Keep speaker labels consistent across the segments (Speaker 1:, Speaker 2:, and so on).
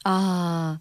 Speaker 1: 아,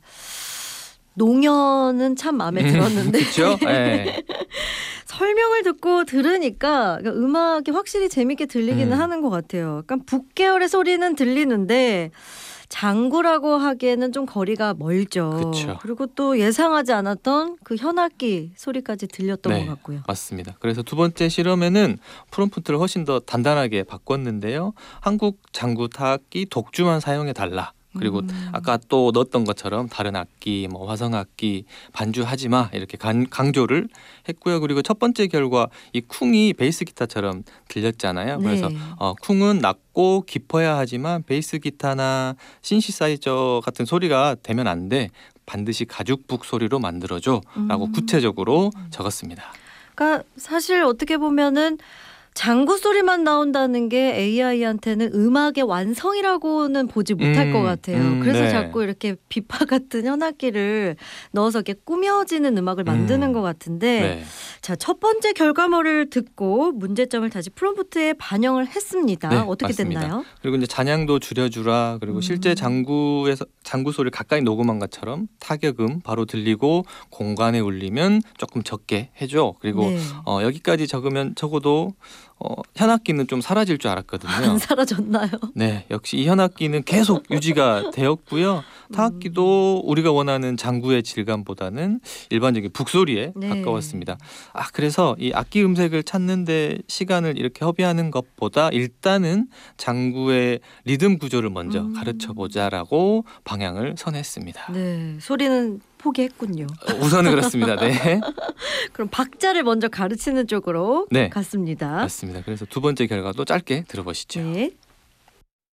Speaker 1: 농연은 참 마음에 들었는데
Speaker 2: 그렇죠? 네.
Speaker 1: 설명을 듣고 들으니까 그러니까 음악이 확실히 재밌게 들리기는 하는 것 같아요. 약간 북 계열의 소리는 들리는데 장구라고 하기에는 좀 거리가 멀죠.
Speaker 2: 그쵸.
Speaker 1: 그리고 또 예상하지 않았던 그 현악기 소리까지 들렸던 것 같고요.
Speaker 2: 맞습니다. 그래서 두 번째 실험에는 프롬프트를 훨씬 더 단단하게 바꿨는데요. 한국 장구 타악기 독주만 사용해 달라. 그리고 아까 또 넣었던 것처럼 다른 악기, 뭐 화성악기 반주하지 마 이렇게 강조를 했고요. 그리고 첫 번째 결과 이 쿵이 베이스 기타처럼 들렸잖아요. 그래서
Speaker 1: 네.
Speaker 2: 쿵은 낮고 깊어야 하지만 베이스 기타나 신시사이저 같은 소리가 되면 안 돼. 반드시 가죽북 소리로 만들어줘라고 구체적으로 적었습니다.
Speaker 1: 그러니까 사실 어떻게 보면은 장구 소리만 나온다는 게 AI한테는 음악의 완성이라고는 보지 못할 것 같아요. 그래서
Speaker 2: 네.
Speaker 1: 자꾸 이렇게 비파 같은 현악기를 넣어서 이렇게 꾸며지는 음악을 만드는 것 같은데
Speaker 2: 네.
Speaker 1: 자, 첫 번째 결과물을 듣고 문제점을 다시 프롬프트에 반영을 했습니다.
Speaker 2: 네,
Speaker 1: 어떻게
Speaker 2: 맞습니다.
Speaker 1: 됐나요?
Speaker 2: 그리고 이제 잔향도 줄여주라. 그리고 실제 장구 소리 가까이 녹음한 것처럼 타격음 바로 들리고 공간에 울리면 조금 적게 해줘. 그리고
Speaker 1: 네.
Speaker 2: 여기까지 적으면 적어도 현악기는 좀 사라질 줄 알았거든요.
Speaker 1: 안 사라졌나요?
Speaker 2: 네, 역시 이 현악기는 계속 유지가 되었고요. 타악기도 우리가 원하는 장구의 질감보다는 일반적인 북소리에
Speaker 1: 네.
Speaker 2: 가까웠습니다. 그래서 이 악기 음색을 찾는데 시간을 이렇게 허비하는 것보다 일단은 장구의 리듬 구조를 먼저 가르쳐 보자라고 방향을 선했습니다.
Speaker 1: 네, 소리는 포기했군요.
Speaker 2: 우선은 그렇습니다. 네,
Speaker 1: 그럼 박자를 먼저 가르치는 쪽으로
Speaker 2: 네.
Speaker 1: 갔습니다.
Speaker 2: 맞습니다. 그래서 두 번째 결과도 짧게 들어보시죠.
Speaker 1: 네.